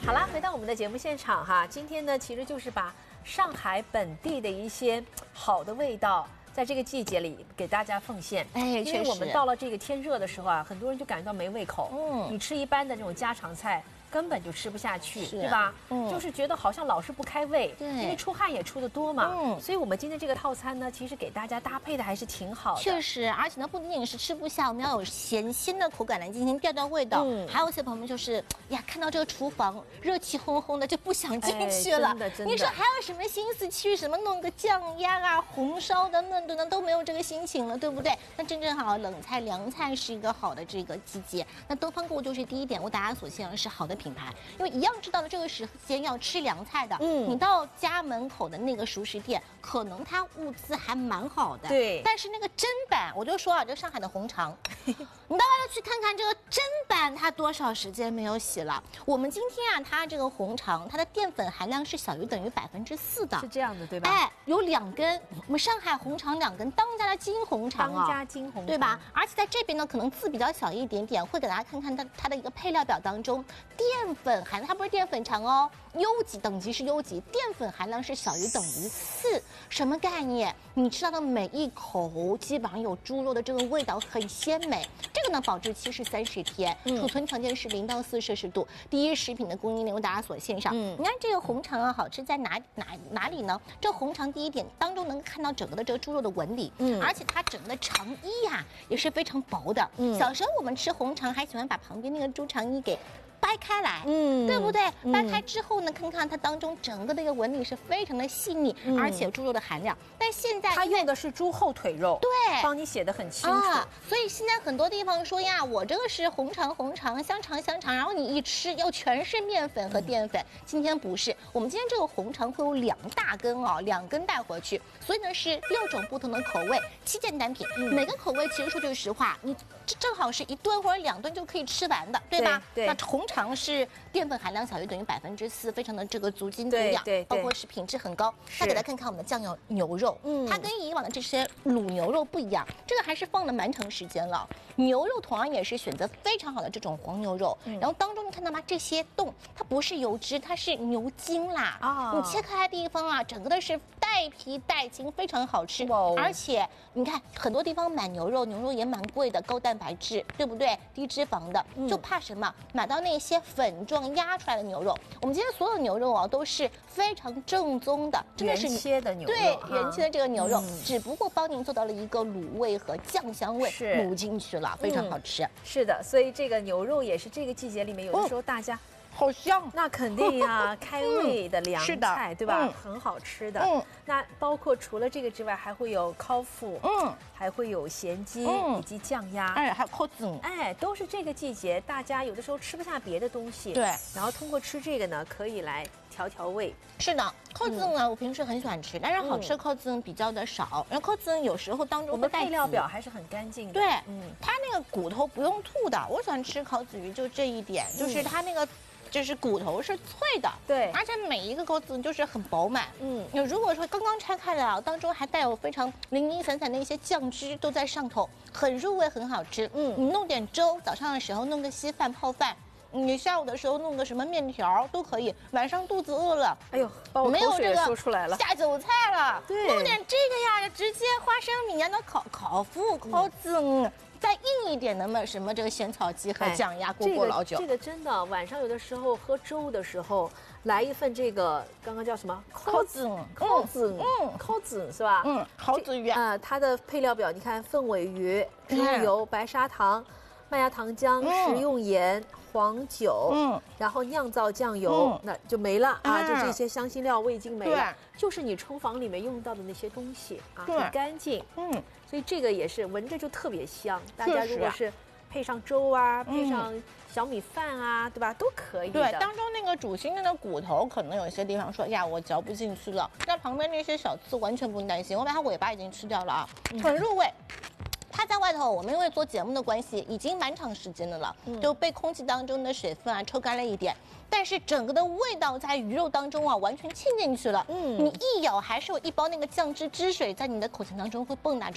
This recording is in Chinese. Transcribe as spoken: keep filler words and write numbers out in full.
好啦，回到我们的节目现场哈，今天呢，其实就是把上海本地的一些好的味道，在这个季节里给大家奉献。 哎， 因为我们到了这个天热的时候啊，很多人就感觉到没胃口。嗯，你吃一般的这种家常菜，根本就吃不下去，对吧？嗯，就是觉得好像老是不开胃。对，因为出汗也出得多嘛。嗯，所以我们今天这个套餐呢，其实给大家搭配的还是挺好的。 确实，而且呢，不仅仅是吃不下，我们要有咸鲜的口感来进行调调味道。嗯，还有一些朋友们就是呀，看到这个厨房热气烘烘的就不想进去了。 真的真的。 你说还有什么心思去什么弄个酱鸭啊、红烧等等等等都没有这个心情了，对不对？那真正好冷菜、凉菜是一个好的这个季节。那东方购就是第一点为大家所献的是好的品牌，因为一样知道了这个时间要吃凉菜的，嗯，你到家门口的那个熟食店，可能它物资还蛮好的， 对。 但是那个砧板，我就说啊，这上海的红肠，你到外头去看看这个砧板，它多少时间没有洗了？我们今天啊，它这个红肠，它的淀粉含量是小于等于百分之四的， 是这样的，对吧？ 哎，有两根，我们上海红肠两根，当家的金红肠啊， 当家金红肠， 对吧？而且在这边呢，可能字比较小一点点，会给大家看看它它的一个配料表当中，淀粉含它不是淀粉肠哦，优级等级是优级，淀粉含量是小于等于四，什么概念？你吃到的每一口基本上有猪肉的这个味道，很鲜美。这个呢，保质期是三十天，嗯、储存条件是零到四摄氏度。第一食品的供应链为大家所献上。嗯，你看这个红肠啊，好吃在哪哪哪里呢？这红肠第一点当中能看到整个的这个猪肉的纹理，嗯，而且它整个的肠衣呀、啊、也是非常薄的。嗯，小时候我们吃红肠还喜欢把旁边那个猪肠衣给掰开来，嗯，对不对？嗯、掰开之后呢，看看它当中整个的一个纹理是非常的细腻，嗯、而且猪肉的含量。但现在它用的是猪后腿肉， 对， 帮你写的很清楚。 啊、所以现在很多地方说呀，我这个是红肠红肠，香肠香肠，然后你一吃又全是面粉和淀粉。嗯、今天不是，我们今天这个红肠会有两大根哦，两根带回去，所以呢是六种不同的口味，七件单品，嗯、每个口味其实说句实话，你正好是一顿或者两顿就可以吃完的，对吧？ 对。 那红肠是淀粉含量小于等于百分之四，非常的这个足筋足养， 对， 包括是品质很高。再给大家看看我们的酱油牛肉，嗯，它跟以往的这些卤牛肉不一样，这个还是放了蛮长时间了。牛肉同样也是选择非常好的这种黄牛肉，嗯、然后当中你看到吗？这些洞它不是油脂，它是牛筋啦。啊、哦，你切开的地方啊，整个的是带皮带筋，非常好吃。哦、而且你看很多地方买牛肉，牛肉也蛮贵的，高蛋白质，对不对？低脂肪的，嗯、就怕什么？买到那些粉状压出来的牛肉。我们今天所有牛肉啊都是非常正宗的，真的是原切的牛肉， 对，原切的这个牛肉，嗯、只不过帮您做到了一个卤味和酱香味卤进去了，非常好吃。嗯、 是的，所以这个牛肉也是这个季节里面有的时候大家。嗯好香， 那肯定呀，开胃的凉菜，对吧？很好吃的。嗯，那包括除了这个之外，还会有烤麸，嗯，还会有咸鸡以及酱鸭， 哎，还有烤子， 哎，都是这个季节大家有的时候吃不下别的东西， 对， 然后通过吃这个呢，可以来调调味。 是的，烤子呢，我平时很喜欢吃，但是好吃的烤子比较的少，然后烤子有时候当中我们配料表还是很干净的， 对，嗯，它那个骨头不用吐的，我喜欢吃烤子鱼就这一点，就是它那个。就是骨头是脆的， 对， 而且每一个烤子就是很饱满，嗯，如果说刚刚拆开来啊，当中还带有非常零零散散的一些酱汁都在上头，很入味，很好吃，嗯，你弄点粥，早上的时候弄个稀饭泡饭。你下午的时候弄个什么面条都可以，晚上肚子饿了， 哎呦，把我口水说出来了， 下酒菜了，对，弄点这个呀，直接花生米呀，那烤烤麸、烤子。嗯再硬一点的嘛，什么这个咸草鸡和酱鸭、锅锅老酒、 这个，这个真的晚上有的时候喝粥的时候，来一份这个刚刚叫什么烤子， 烤子，嗯，烤子是吧？ 嗯，烤子鱼啊、呃，它的配料表你看，凤尾鱼、猪油、白砂糖、麦芽糖浆、食用盐、黄酒，嗯，然后酿造酱油，嗯、那就没了啊，就这些香辛料、味精没了，就是你厨房里面用到的那些东西啊，很干净，嗯。所以这个也是闻着就特别香，大家如果是配上粥啊，配上小米饭啊，对吧，都可以的。 对，当中那个主心的那骨头，可能有些地方说呀，我嚼不进去了。那旁边那些小刺完全不用担心，我把它尾巴已经吃掉了啊，很入味。它在外头，我们因为做节目的关系，已经蛮长时间的了，嗯、就被空气当中的水分啊抽干了一点，但是整个的味道在鱼肉当中啊完全沁进去了。嗯，你一咬还是有一包那个酱汁汁水在你的口腔当中会蹦跶出。